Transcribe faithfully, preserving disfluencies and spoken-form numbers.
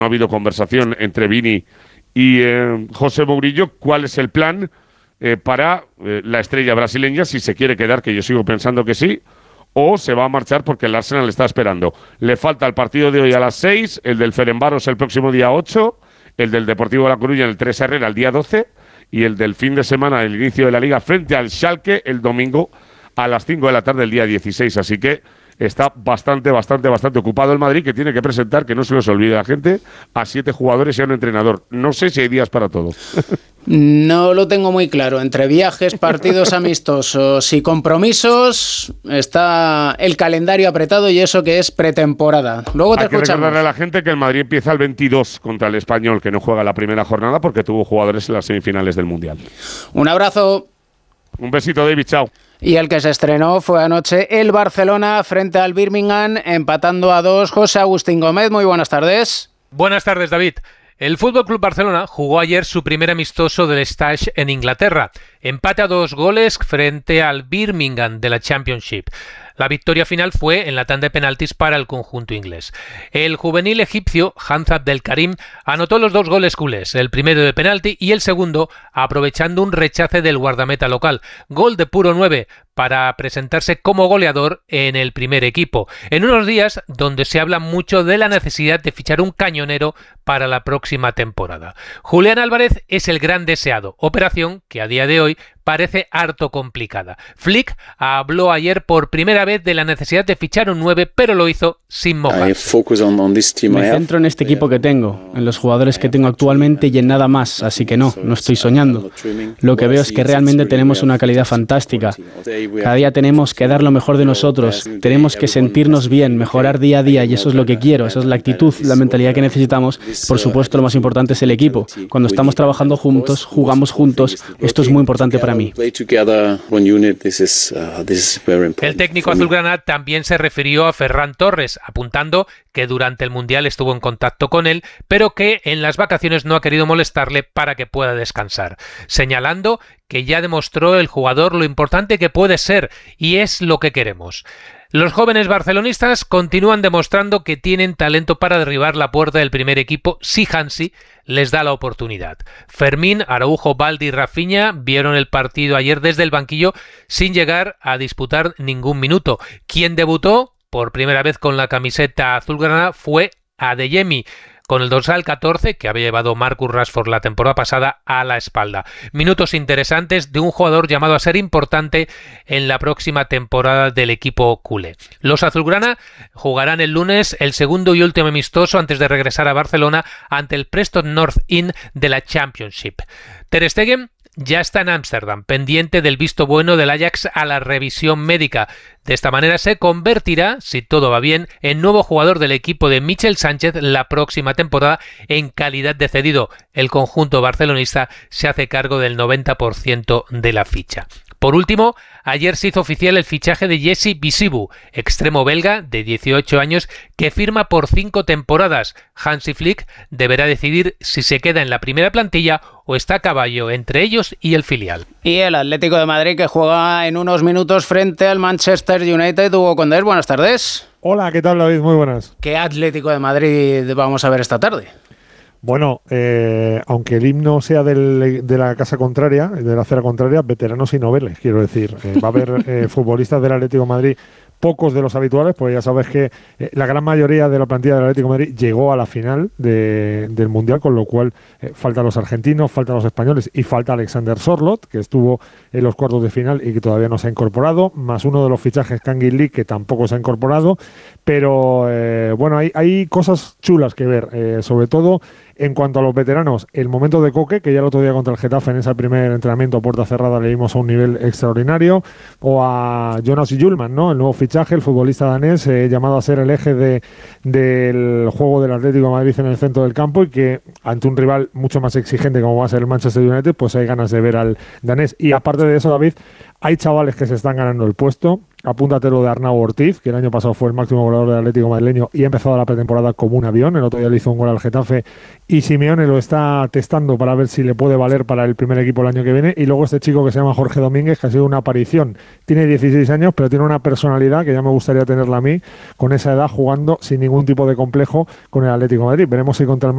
ha habido conversación entre Vini y eh, José Mourinho, cuál es el plan eh, para eh, la estrella brasileña, si se quiere quedar, que yo sigo pensando que sí, o se va a marchar porque el Arsenal está esperando. Le falta el partido de hoy a las seis, el del Ferencváros el próximo día ocho, el del Deportivo de La Coruña el tres Herrera el día doce y el del fin de semana, el inicio de la Liga frente al Schalke el domingo a las cinco de la tarde el día dieciséis. Así que está bastante, bastante, bastante ocupado el Madrid, que tiene que presentar, que no se les olvide la gente, a siete jugadores y a un entrenador. No sé si hay días para todo. No lo tengo muy claro. Entre viajes, partidos amistosos y compromisos, está el calendario apretado y eso que es pretemporada. Luego te Hay que escuchamos. recordarle a la gente que el Madrid empieza el veintidós contra el Español, que no juega la primera jornada porque tuvo jugadores en las semifinales del Mundial. Un abrazo. Un besito, David, chao. Y el que se estrenó fue anoche el Barcelona frente al Birmingham, empatando a dos. José Agustín Gómez, muy buenas tardes. Buenas tardes, David. El F C Barcelona jugó ayer su primer amistoso del stage en Inglaterra. Empate a dos goles frente al Birmingham de la Championship. La victoria final fue en la tanda de penaltis para el conjunto inglés. El juvenil egipcio Hamza Abdelkarim anotó los dos goles culés, el primero de penalti y el segundo aprovechando un rechace del guardameta local. Gol de puro nueve para presentarse como goleador en el primer equipo. En unos días donde se habla mucho de la necesidad de fichar un cañonero para la próxima temporada. Julián Álvarez es el gran deseado, operación que a día de hoy parece harto complicada. Flick habló ayer por primera vez de la necesidad de fichar un nueve, pero lo hizo sin mojarse. Me centro en este equipo que tengo, en los jugadores que tengo actualmente y en nada más, así que no, no estoy soñando. Lo que veo es que realmente tenemos una calidad fantástica. Cada día tenemos que dar lo mejor de nosotros, tenemos que sentirnos bien, mejorar día a día y eso es lo que quiero, esa es la actitud, la mentalidad que necesitamos. Por supuesto, lo más importante es el equipo. Cuando estamos trabajando juntos, jugamos juntos, esto es muy importante para mí. El técnico azulgrana también se refirió a Ferran Torres, apuntando que durante el Mundial estuvo en contacto con él, pero que en las vacaciones no ha querido molestarle para que pueda descansar, señalando que ya demostró el jugador lo importante que puede ser y es lo que queremos. Los jóvenes barcelonistas continúan demostrando que tienen talento para derribar la puerta del primer equipo si Hansi les da la oportunidad. Fermín, Araujo, Baldi y Rafinha vieron el partido ayer desde el banquillo sin llegar a disputar ningún minuto. Quien debutó por primera vez con la camiseta azulgrana fue Adeyemi, con el dorsal catorce que había llevado Marcus Rashford la temporada pasada a la espalda. Minutos interesantes de un jugador llamado a ser importante en la próxima temporada del equipo culé. Los azulgrana jugarán el lunes el segundo y último amistoso antes de regresar a Barcelona ante el Preston North End de la Championship. Ter Stegen ya está en Ámsterdam, pendiente del visto bueno del Ajax a la revisión médica. De esta manera se convertirá, si todo va bien, en nuevo jugador del equipo de Michel Sánchez la próxima temporada en calidad de cedido. El conjunto barcelonista se hace cargo del noventa por ciento de la ficha. Por último, ayer se hizo oficial el fichaje de Jesse Bisibu, extremo belga de dieciocho años que firma por cinco temporadas. Hansi Flick deberá decidir si se queda en la primera plantilla o está a caballo entre ellos y el filial. Y el Atlético de Madrid que juega en unos minutos frente al Manchester United. Hugo Condés, buenas tardes. Hola, ¿qué tal, David? Muy buenas. ¿Qué Atlético de Madrid vamos a ver esta tarde? Bueno, eh, aunque el himno sea del, de la casa contraria, de la acera contraria, veteranos y noveles, quiero decir. Eh, va a haber eh, futbolistas del Atlético de Madrid, pocos de los habituales, porque ya sabes que eh, la gran mayoría de la plantilla del Atlético de Madrid llegó a la final de, del Mundial, con lo cual eh, faltan los argentinos, faltan los españoles y falta Alexander Sorloth, que estuvo en los cuartos de final y que todavía no se ha incorporado, más uno de los fichajes Kangin Lee, que tampoco se ha incorporado, pero eh, bueno, hay, hay cosas chulas que ver, eh, sobre todo en cuanto a los veteranos, el momento de Coque, que ya el otro día contra el Getafe en ese primer entrenamiento a puerta cerrada le dimos a un nivel extraordinario, o a Jonas Hjulmand, ¿no? El nuevo fichaje, el futbolista danés, eh, llamado a ser el eje de, del juego del Atlético de Madrid en el centro del campo, y que ante un rival mucho más exigente como va a ser el Manchester United, pues hay ganas de ver al danés. Y aparte de eso, David, hay chavales que se están ganando el puesto. Apúntate lo de Arnau Ortiz, que el año pasado fue el máximo goleador del Atlético madrileño y ha empezado la pretemporada como un avión. El otro día le hizo un gol al Getafe y Simeone lo está testando para ver si le puede valer para el primer equipo el año que viene. Y luego este chico que se llama Jorge Domínguez, que ha sido una aparición. Tiene dieciséis años, pero tiene una personalidad que ya me gustaría tenerla a mí, con esa edad, jugando sin ningún tipo de complejo con el Atlético de Madrid. Veremos si contra el